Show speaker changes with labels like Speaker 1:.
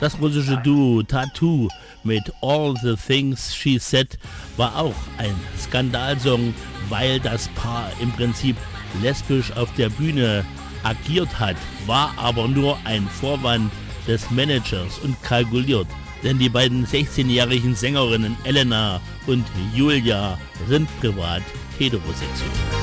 Speaker 1: Das russische Duo Tattoo mit All the Things She Said war auch ein Skandalsong, weil das Paar im Prinzip lesbisch auf der Bühne agiert hat, war aber nur ein Vorwand des Managers und kalkuliert. Denn die beiden 16-jährigen Sängerinnen Elena und Julia sind privat heterosexuell.